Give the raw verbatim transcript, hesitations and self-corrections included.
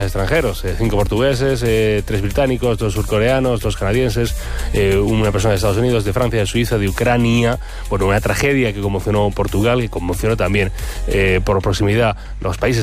extranjeros, eh, cinco portugueses, eh, tres británicos, dos surcoreanos, dos canadienses, eh, una persona de Estados Unidos, de Francia, de Suiza, de Ucrania. Bueno, una tragedia que conmocionó Portugal, que conmocionó también eh, por proximidad los países